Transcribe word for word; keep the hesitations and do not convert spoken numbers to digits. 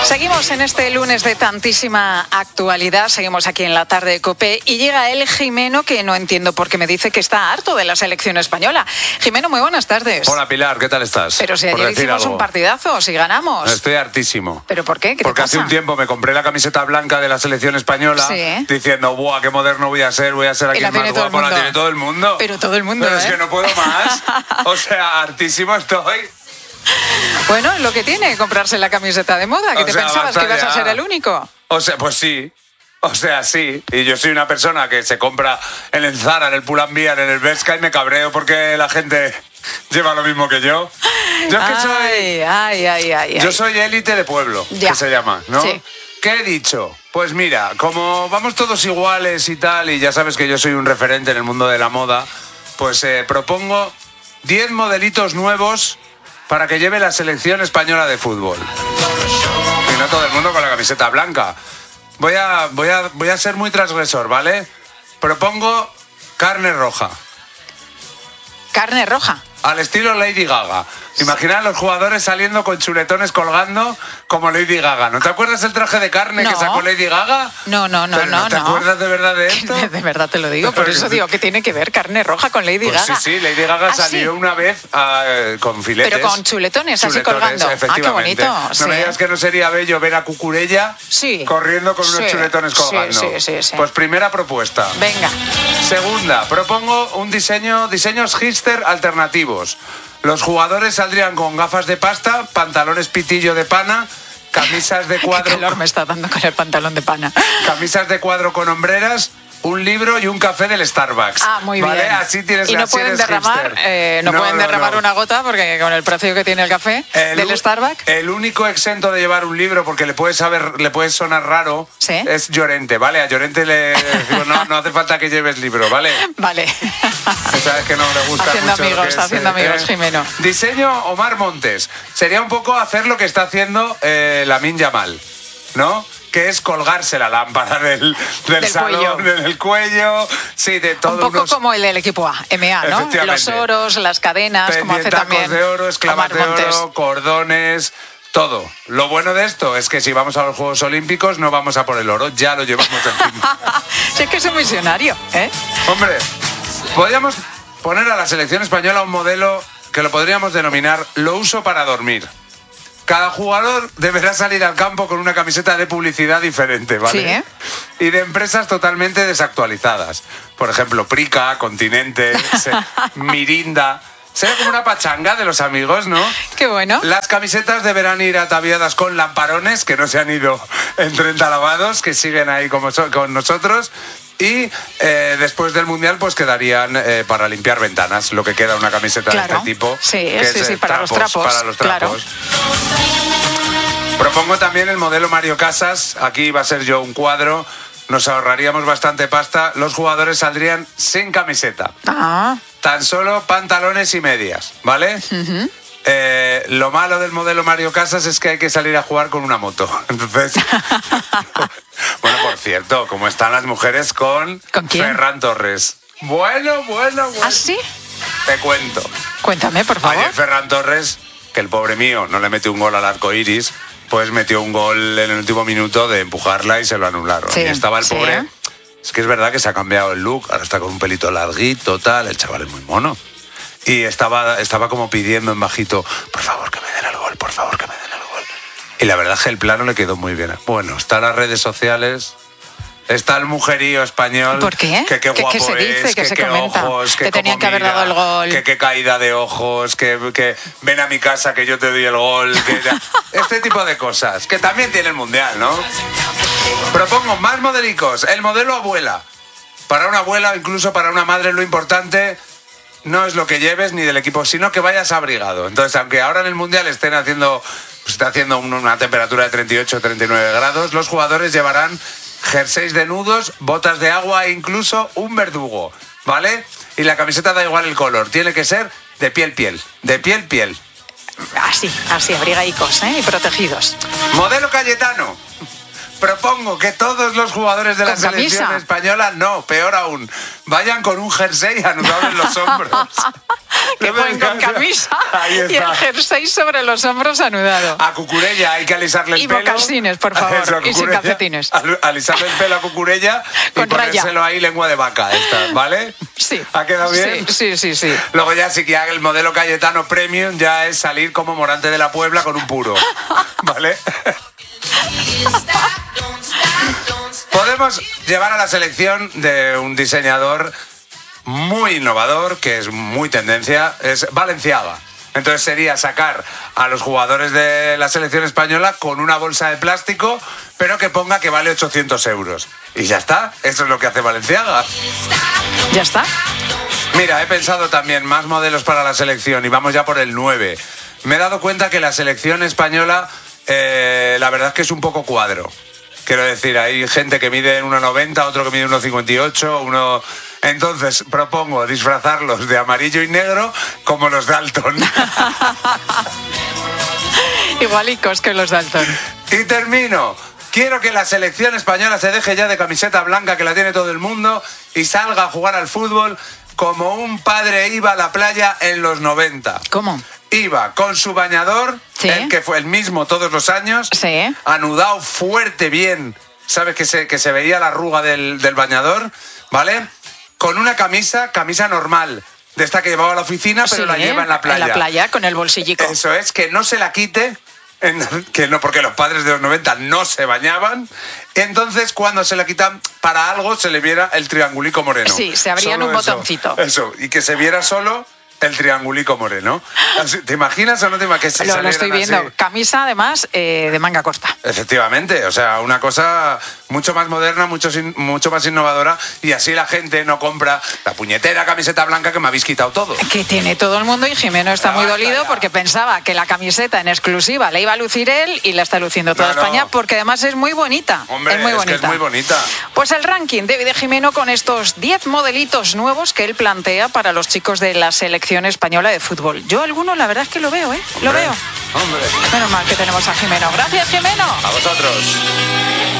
Seguimos en este lunes de tantísima actualidad, seguimos aquí en la tarde de COPE y llega el Jimeno, que no entiendo por qué me dice que está harto de la selección española. Jimeno, muy buenas tardes. Hola Pilar, ¿qué tal estás? Pero si ayer hicimos algo. un partidazo, si ganamos. Estoy hartísimo. ¿Pero por qué? ¿Qué Porque te hace pasa? un tiempo me compré la camiseta blanca de la selección española, sí. diciendo, ¡buah, qué moderno voy a ser! Voy a ser aquí el más guapo, la tiene todo el mundo. Pero todo el mundo, Pero ¿eh? es que no puedo más. O sea, hartísimo estoy. Bueno, lo que tiene comprarse la camiseta de moda, que O te sea, pensabas que ibas ya. a ser el único. O sea, pues sí. O sea, sí. Y yo soy una persona que se compra en el Zara, en el Pull&Bear, en el Bershka y me cabreo porque la gente lleva lo mismo que yo. Yo es que ay, soy... Ay, ay, ay, Yo ay. soy élite de pueblo, Ya. que se llama, ¿no? Sí. ¿Qué he dicho? Pues mira, como vamos todos iguales y tal, y ya sabes que yo soy un referente en el mundo de la moda, pues eh, propongo diez modelitos nuevos para que lleve la selección española de fútbol. Y no todo el mundo con la camiseta blanca. Voy a, voy a, voy a ser muy transgresor, ¿vale? Propongo carne roja. Carne roja. Al estilo Lady Gaga. Imagina a los jugadores saliendo con chuletones colgando como Lady Gaga. ¿No te acuerdas el traje de carne No. que sacó Lady Gaga? No, no, no, ¿Pero no. ¿No te no. acuerdas de verdad de esto? De verdad te lo digo, por eso digo que tiene que ver carne roja con Lady Pues Gaga. sí, sí, Lady Gaga ¿Ah, salió sí? una vez uh, con filetes. Pero con chuletones, así Chuletones, colgando. efectivamente. Ah, qué bonito. No sí. me digas que no sería bello ver a Cucurella Sí. corriendo con unos Sí. chuletones colgando. Sí, sí, sí, sí. Pues primera propuesta. Venga. Segunda, propongo un diseño, diseños hipster alternativos. Los jugadores saldrían con gafas de pasta, pantalones pitillo de pana, camisas de Qué cuadro, calor me está dando con el pantalón de pana. camisas de cuadro con hombreras, un libro y un café del Starbucks. Ah, muy ¿Vale? bien. Así tienes y no las pueden series derramar, hipster. eh, no, No, pueden no, derramar no. una gota porque con el precio que tiene el café El del u- Starbucks. El único exento de llevar un libro, porque le puede saber, le puede sonar raro, ¿Sí? es Llorente, ¿vale? A Llorente le decimos, no, no hace falta que lleves libro, ¿vale? Vale. Sabes que no le gusta Haciendo mucho lo amigos, que es, haciendo eh, amigos, eh. Jimeno. Diseño Omar Montes. Sería un poco hacer lo que está haciendo eh, Lamine Yamal, ¿no? Que es colgarse la lámpara del, del, Del salón, cuello. del cuello, sí, de todo Un poco unos como el del equipo A, M A, ¿no? Efectivamente. Los oros, las cadenas, como hace pendientacos también de oro, esclavas Omar de Montes. oro, cordones, todo. Lo bueno de esto es que si vamos a los Juegos Olímpicos no vamos a por el oro, ya lo llevamos encima. Sí, es que es un misionario, ¿eh? Hombre, podríamos poner a la selección española un modelo que lo podríamos denominar lo uso para dormir. Cada jugador deberá salir al campo con una camiseta de publicidad diferente, ¿vale? Sí, ¿eh? Y de empresas totalmente desactualizadas. Por ejemplo, Prica, Continente, se- Mirinda. Sería como una pachanga de los amigos, ¿no? Qué bueno. Las camisetas deberán ir ataviadas con lamparones, que no se han ido en treinta lavados, que siguen ahí como so- con nosotros. Y eh, después del Mundial pues quedarían eh, para limpiar ventanas, lo que queda una camiseta Claro. de este tipo. Sí, que sí, es, sí, eh, para los trapos, Para los claro. trapos. Propongo también el modelo Mario Casas. Aquí va a ser yo un cuadro. Nos ahorraríamos bastante pasta. Los jugadores saldrían sin camiseta. Ah, Tan solo pantalones y medias, ¿vale? Eh, lo malo del modelo Mario Casas es que hay que salir a jugar con una moto. Entonces, bueno, por cierto, ¿cómo están las mujeres con, ¿Con quién? Ferran Torres? Bueno, bueno, bueno. ¿Ah, sí? Te cuento. Cuéntame, por favor. Ayer Ferran Torres, que el pobre mío no le metió un gol al arco iris, pues metió un gol en el último minuto de empujarla y se lo anularon. Sí, y estaba el sí. pobre. Es que es verdad que se ha cambiado el look, ahora está con un pelito larguito, tal, el chaval es muy mono. Y estaba, estaba como pidiendo en bajito, por favor que me den el gol, por favor que me den el gol. Y la verdad es que el plano le quedó muy bien. Bueno, está en las redes sociales, está el mujerío español. ¿Por qué? Que qué ¿Qué- guapo qué se dice? es, ¿Qué que se qué comenta? ojos, Que que tenían cómo que haber mira, dado el gol. Que qué caída de ojos, que, que ven a mi casa que yo te doy el gol. Que ya- este tipo de cosas, que también tiene el Mundial, ¿no? Propongo más modelicos. El modelo abuela. Para una abuela o incluso para una madre lo importante no es lo que lleves ni del equipo, sino que vayas abrigado. Entonces, aunque ahora en el Mundial estén haciendo, pues está haciendo un- una temperatura de treinta y ocho, treinta y nueve grados, los jugadores llevarán jerseys de nudos, botas de agua e incluso un verdugo, ¿vale? Y la camiseta da igual el color, tiene que ser de piel piel, de piel piel. Así, así, abrigaicos, ¿eh? Y protegidos. Modelo Cayetano. propongo que todos los jugadores de la ¿Con selección camisa? española, no, peor aún, vayan con un jersey anudado en los hombros. Que ¿No me ponen con encanta? camisa Ahí y el está. jersey sobre los hombros anudado. A Cucurella hay que alisarle el Y pelo. mocasines, por favor, Eso, a y sin Cucurella, calcetines. al- Alisarle el pelo a Cucurella y Con raya. ponérselo ahí lengua de vaca, esta, ¿vale? Sí. ¿Ha quedado bien? Sí, sí, sí, sí. Luego ya sí que haga el modelo Cayetano Premium, ya es salir como Morante de la Puebla con un puro, ¿vale? Podemos llevar a la selección de un diseñador muy innovador, que es muy tendencia, es Balenciaga. Entonces sería sacar a los jugadores de la selección española con una bolsa de plástico, pero que ponga que vale ochocientos euros. Y ya está, eso es lo que hace Balenciaga. ¿Ya está? Mira, he pensado también más modelos para la selección y vamos ya por el nueve. Me he dado cuenta que la selección española, eh, la verdad es que es un poco cuadro. Quiero decir, hay gente que mide uno noventa, otro que mide uno cincuenta y ocho, uno... Entonces propongo disfrazarlos de amarillo y negro como los Dalton. Igualicos que los Dalton. Y termino. Quiero que la selección española se deje ya de camiseta blanca, que la tiene todo el mundo, y salga a jugar al fútbol como un padre iba a la playa en los noventa. ¿Cómo? Iba con su bañador, Sí. el que fue el mismo todos los años, Sí. anudado fuerte bien, ¿sabes? Que se, que se veía la arruga del, del bañador, ¿vale? Con una camisa, camisa normal, de esta que llevaba a la oficina, pero Sí, la lleva en la playa. En la playa, con el bolsillico. Eso es, que no se la quite, en- que no, porque los padres de los noventa no se bañaban. Entonces, cuando se la quitan para algo, se le viera el triangulico moreno. Sí, se abrían Solo un eso, botoncito. Eso, y que se viera solo el triangulico moreno. Así, ¿te imaginas o no te imaginas que se Lo, lo salieran estoy viendo. así? Camisa, además, eh, de manga corta. Efectivamente, o sea, una cosa mucho más moderna, mucho, sin- mucho más innovadora, y así la gente no compra la puñetera camiseta blanca que me habéis quitado todo. Que tiene todo el mundo, y Jimeno está Ya muy basta, dolido ya. porque pensaba que la camiseta en exclusiva la iba a lucir él y la está luciendo toda No, no. España, porque además es muy bonita. Hombre, es muy es bonita. que es muy bonita. Pues el ranking de, de Jimeno con estos diez modelitos nuevos que él plantea para los chicos de la selección española de fútbol. Yo alguno, la verdad es que lo veo, ¿eh? Lo Hombre, veo. Hombre, Menos mal que tenemos a Jimeno. Gracias, Jimeno. a vosotros.